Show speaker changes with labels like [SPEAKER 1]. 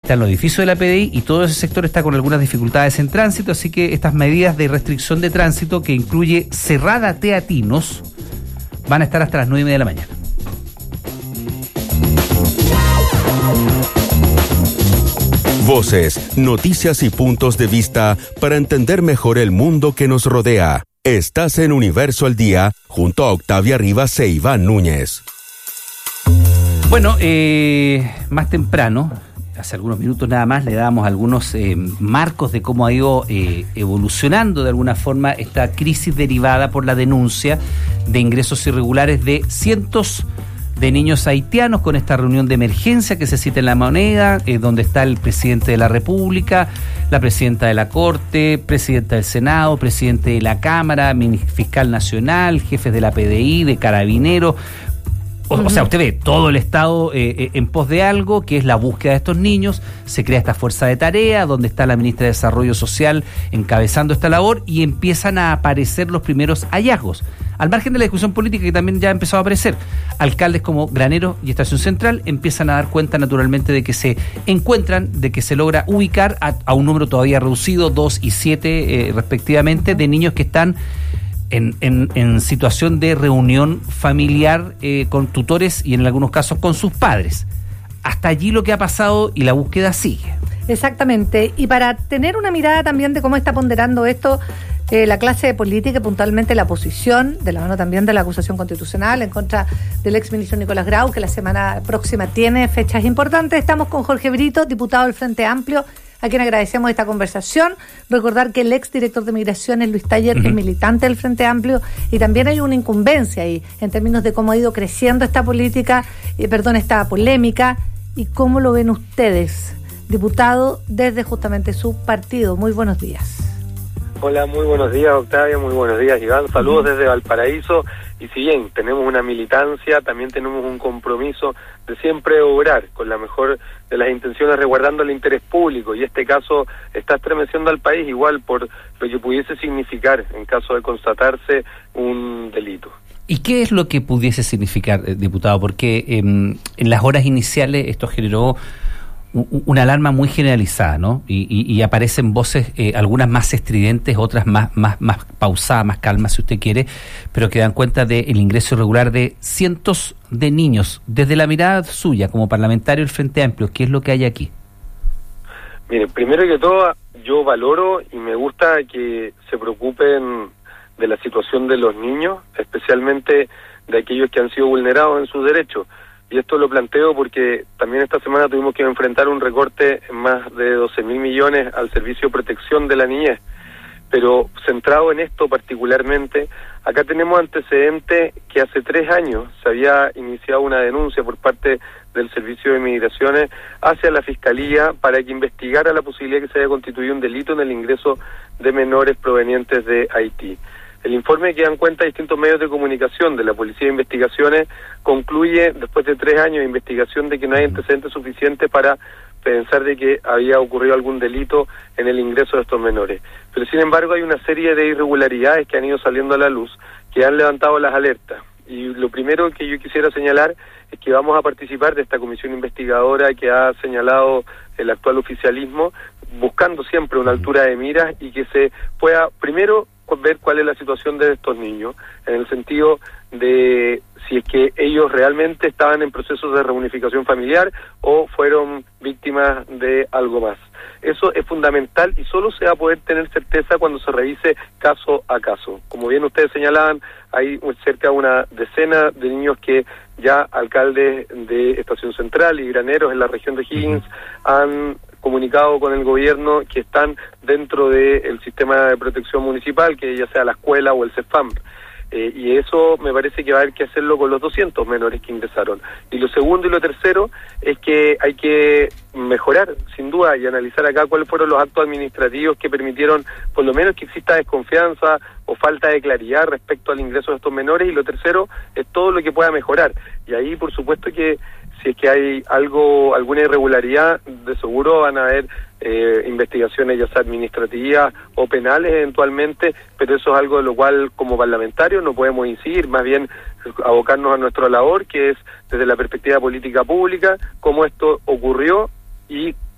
[SPEAKER 1] está en los edificios de la PDI y todo ese sector está con algunas dificultades en tránsito, así que estas medidas de restricción de tránsito, que incluye cerrada Teatinos, van a estar hasta las 9:30 de la mañana.
[SPEAKER 2] Voces, noticias y puntos de vista para entender mejor el mundo que nos rodea. Estás en Universo al Día, junto a Octavia Rivas e Iván Núñez.
[SPEAKER 1] Bueno, más temprano, hace algunos minutos nada más, le damos algunos marcos de cómo ha ido evolucionando de alguna forma esta crisis derivada por la denuncia de ingresos irregulares de cientos de niños haitianos, con esta reunión de emergencia que se cita en La Moneda, donde está el presidente de la República, la presidenta de la Corte, presidenta del Senado, presidente de la Cámara, fiscal nacional, jefes de la PDI, de Carabineros. O sea, usted ve todo el Estado en pos de algo, que es la búsqueda de estos niños. Se crea esta fuerza de tarea, donde está la ministra de Desarrollo Social encabezando esta labor, y empiezan a aparecer los primeros hallazgos. Al margen de la discusión política, que también ya ha empezado a aparecer, alcaldes como Granero y Estación Central empiezan a dar cuenta naturalmente de que se encuentran, de que se logra ubicar a un número todavía reducido, 2 y 7 respectivamente, de niños que están en situación de reunión familiar con tutores y en algunos casos con sus padres. Hasta allí lo que ha pasado y la búsqueda sigue.
[SPEAKER 3] Exactamente. Y para tener una mirada también de cómo está ponderando esto la clase de política y puntualmente la oposición, de la mano también de la acusación constitucional en contra del exministro Nicolás Grau, que la semana próxima tiene fechas importantes, estamos con Jorge Brito, diputado del Frente Amplio, a quien agradecemos esta conversación. Recordar que el exdirector de Migraciones, Luis Taller, es militante del Frente Amplio, y también hay una incumbencia ahí en términos de cómo ha ido creciendo esta política, esta polémica, y cómo lo ven ustedes, diputado desde justamente su partido. Muy buenos días.
[SPEAKER 4] Hola, muy buenos días, Octavia, muy buenos días, Iván. Saludos desde Valparaíso. Y si bien tenemos una militancia, también tenemos un compromiso de siempre obrar con la mejor de las intenciones, resguardando el interés público, y este caso está estremeciendo al país igual por lo que pudiese significar en caso de constatarse un delito.
[SPEAKER 1] ¿Y qué es lo que pudiese significar, diputado? Porque en las horas iniciales esto generó una alarma muy generalizada, ¿no? Y aparecen voces, algunas más estridentes, otras más pausadas, más calmas, si usted quiere, pero que dan cuenta del ingreso irregular de cientos de niños. Desde la mirada suya, como parlamentario del Frente Amplio, ¿qué es lo que hay aquí?
[SPEAKER 4] Mire, primero que todo, yo valoro y me gusta que se preocupen de la situación de los niños, especialmente de aquellos que han sido vulnerados en sus derechos. Y esto lo planteo porque también esta semana tuvimos que enfrentar un recorte en más de 12.000 millones al Servicio de Protección de la Niñez. Pero centrado en esto particularmente, acá tenemos antecedentes que hace 3 años se había iniciado una denuncia por parte del Servicio de Migraciones hacia la Fiscalía para que investigara la posibilidad de que se haya constituido un delito en el ingreso de menores provenientes de Haití. El informe que dan cuenta distintos medios de comunicación de la Policía de Investigaciones concluye, después de 3 años de investigación, de que no hay antecedentes suficientes para pensar de que había ocurrido algún delito en el ingreso de estos menores. Pero sin embargo hay una serie de irregularidades que han ido saliendo a la luz, que han levantado las alertas. Y lo primero que yo quisiera señalar es que vamos a participar de esta comisión investigadora que ha señalado el actual oficialismo, buscando siempre una altura de miras y que se pueda, primero, ver cuál es la situación de estos niños, en el sentido de si es que ellos realmente estaban en procesos de reunificación familiar o fueron víctimas de algo más. Eso es fundamental y solo se va a poder tener certeza cuando se revise caso a caso. Como bien ustedes señalaban, hay cerca de una decena de niños que ya alcaldes de Estación Central y Graneros en la región de Higgins han comunicado con el gobierno que están dentro del sistema de protección municipal, que ya sea la escuela o el CEFAM. Y eso me parece que va a haber que hacerlo con los 200 menores que ingresaron. Y lo segundo y lo tercero es que hay que mejorar, sin duda, y analizar acá cuáles fueron los actos administrativos que permitieron, por lo menos, que exista desconfianza o falta de claridad respecto al ingreso de estos menores. Y lo tercero es todo lo que pueda mejorar. Y ahí, por supuesto que si es que hay alguna irregularidad, de seguro van a haber investigaciones ya sea administrativas o penales eventualmente, pero eso es algo de lo cual como parlamentarios no podemos incidir, más bien abocarnos a nuestra labor, que es desde la perspectiva política pública, cómo esto ocurrió y